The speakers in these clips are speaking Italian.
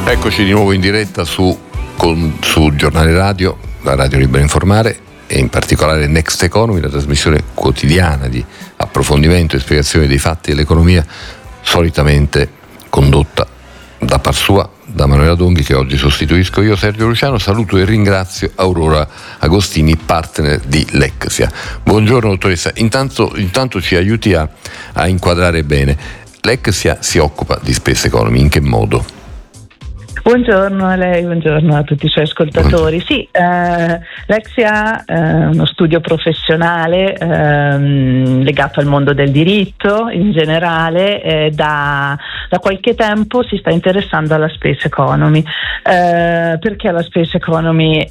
Eccoci di nuovo in diretta su Giornale Radio, la Radio Libera Informare, e in particolare Next Economy, la trasmissione quotidiana di approfondimento e spiegazione dei fatti dell'economia, solitamente condotta da par sua, da Manuela Donghi, che oggi sostituisco io, Sergio Luciano. Saluto e ringrazio Aurora Agostini, partner di Lexia. Buongiorno dottoressa, intanto ci aiuti a inquadrare bene. Lexia si occupa di space economy, in che modo? Buongiorno a lei, buongiorno a tutti i suoi ascoltatori. Sì, Lexia è uno studio professionale legato al mondo del diritto in generale. Da qualche tempo si sta interessando alla space economy. Perché alla space economy?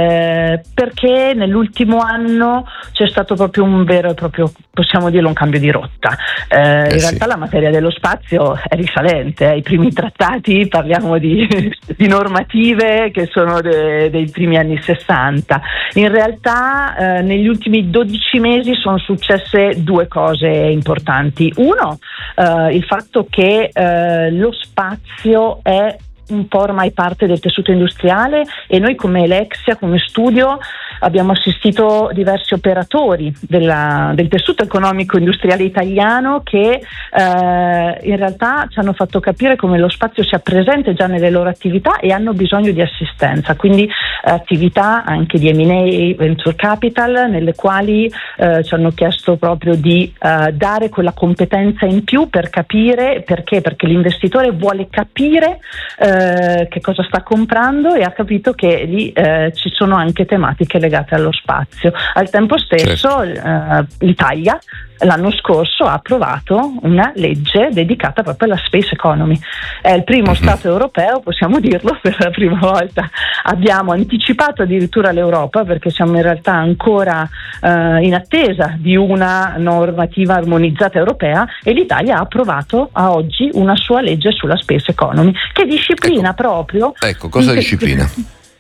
Perché nell'ultimo anno c'è stato proprio un vero e proprio, possiamo dirlo, un cambio di rotta. In realtà la materia dello spazio è risalente ai primi trattati, parliamo di normative che sono dei primi anni 60. In realtà negli ultimi 12 mesi sono successe due cose importanti. Uno, il fatto che lo spazio è un po' ormai parte del tessuto industriale, e noi come Lexia, come studio, abbiamo assistito diversi operatori del tessuto economico industriale italiano che in realtà ci hanno fatto capire come lo spazio sia presente già nelle loro attività e hanno bisogno di assistenza, quindi attività anche di M&A, Venture Capital, nelle quali ci hanno chiesto proprio di dare quella competenza in più per capire perché l'investitore vuole capire che cosa sta comprando, e ha capito che lì ci sono anche tematiche legate allo spazio. Al tempo stesso l'Italia l'anno scorso ha approvato una legge dedicata proprio alla space economy. È il primo Stato europeo, possiamo dirlo, per la prima volta abbiamo anticipato addirittura l'Europa, perché siamo in realtà ancora in attesa di una normativa armonizzata europea, e l'Italia ha approvato a oggi una sua legge sulla space economy che disciplina proprio. Ecco, cosa disciplina?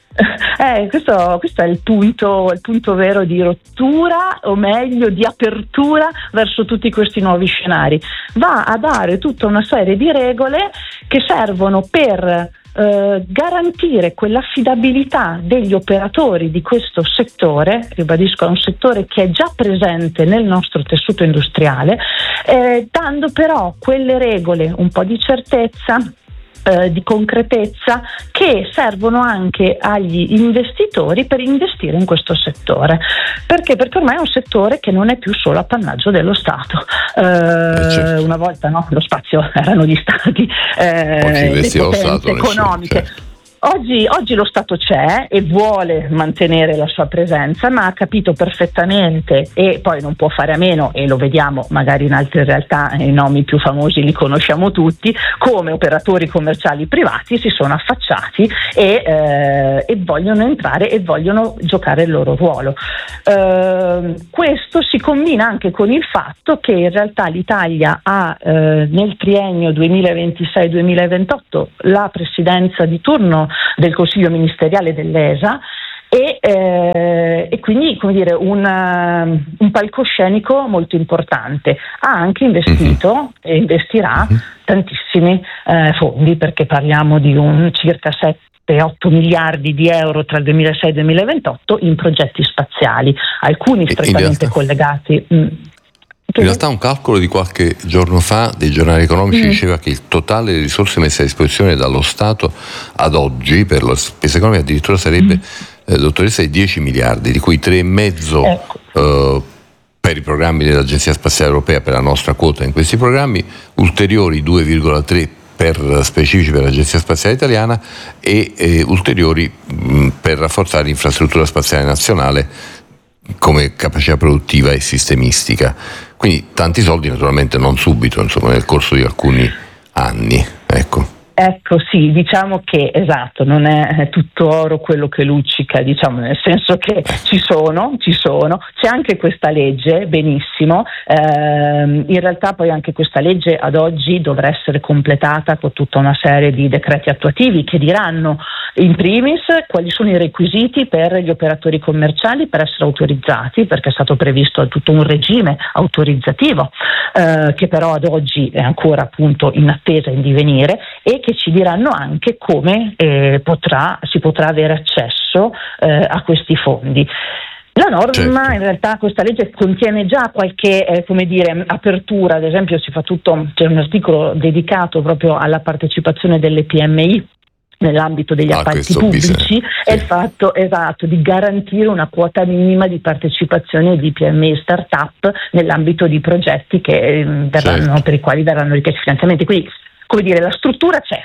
Questo è il punto vero di rottura, o meglio di apertura verso tutti questi nuovi scenari. Va a dare tutta una serie di regole che servono per garantire quell'affidabilità degli operatori di questo settore. Ribadisco, è un settore che è già presente nel nostro tessuto industriale, dando però quelle regole, un po' di certezza, di concretezza, che servono anche agli investitori per investire in questo settore. Perché ormai è un settore che non è più solo appannaggio dello Stato. Certo. Una volta lo spazio erano gli Stati, le potenze economiche. Certo. Oggi lo Stato c'è e vuole mantenere la sua presenza, ma ha capito perfettamente, e poi non può fare a meno, e lo vediamo magari in altre realtà, i nomi più famosi li conosciamo tutti, come operatori commerciali privati si sono affacciati e vogliono entrare e vogliono giocare il loro ruolo. Questo si combina anche con il fatto che in realtà l'Italia ha nel triennio 2026-2028 la presidenza di turno del Consiglio ministeriale dell'ESA, e quindi, come dire, un palcoscenico molto importante. Ha anche investito e investirà tantissimi fondi, perché parliamo di circa 7-8 miliardi di euro tra il 2006 e il 2028 in progetti spaziali, alcuni strettamente collegati. In realtà un calcolo di qualche giorno fa dei giornali economici diceva che il totale delle risorse messe a disposizione dallo Stato ad oggi per la spesa economica addirittura sarebbe, dottoressa, di 10 miliardi, di cui 3,5 per i programmi dell'Agenzia Spaziale Europea, per la nostra quota in questi programmi, ulteriori 2,3 specifici per l'Agenzia Spaziale Italiana, e ulteriori per rafforzare l'infrastruttura spaziale nazionale come capacità produttiva e sistemistica. Quindi tanti soldi, naturalmente non subito, insomma nel corso di alcuni anni, ecco. Ecco, sì, diciamo che esatto, non è tutto oro quello che luccica, diciamo, nel senso che ci sono, c'è anche questa legge, benissimo, in realtà poi anche questa legge ad oggi dovrà essere completata con tutta una serie di decreti attuativi che diranno In primis, quali sono i requisiti per gli operatori commerciali per essere autorizzati, perché è stato previsto tutto un regime autorizzativo che però ad oggi è ancora appunto in attesa in divenire, e che ci diranno anche come si potrà avere accesso a questi fondi. La norma, certo. In realtà questa legge contiene già qualche apertura, ad esempio c'è un articolo dedicato proprio alla partecipazione delle PMI nell'ambito degli appalti pubblici, e il fatto di garantire una quota minima di partecipazione di PMI e start-up nell'ambito di progetti che verranno, per i quali verranno richiesti finanziamenti. Quindi, la struttura c'è.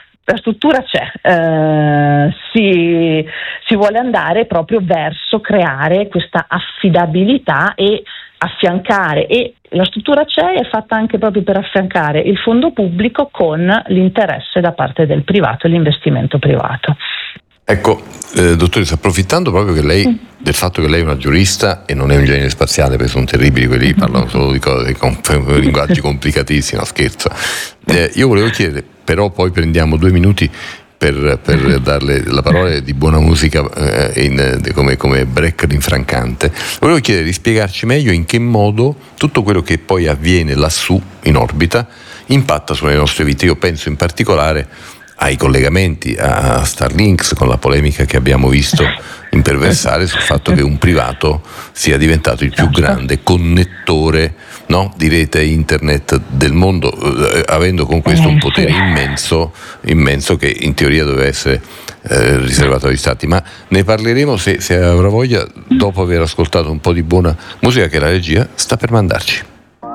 Si vuole andare proprio verso creare questa affidabilità e affiancare, e la struttura c'è, è fatta anche proprio per affiancare il fondo pubblico con l'interesse da parte del privato e l'investimento privato. Ecco, dottoressa, approfittando proprio del fatto che lei è una giurista e non è un genere spaziale, perché sono terribili quelli che parlano solo di cose con linguaggi complicatissimi, no, scherzo. Io volevo chiedere, però poi prendiamo 2 minuti per darle la parola di buona musica come break rinfrancante. Volevo chiedere di spiegarci meglio in che modo tutto quello che poi avviene lassù in orbita impatta sulle nostre vite. Io penso in particolare ai collegamenti a Starlink, con la polemica che abbiamo visto imperversare sul fatto che un privato sia diventato il più grande connettore, no, di rete internet del mondo, avendo con questo un potere immenso che in teoria doveva essere riservato agli stati. Ma ne parleremo, se avrà voglia, dopo aver ascoltato un po' di buona musica che la regia sta per mandarci.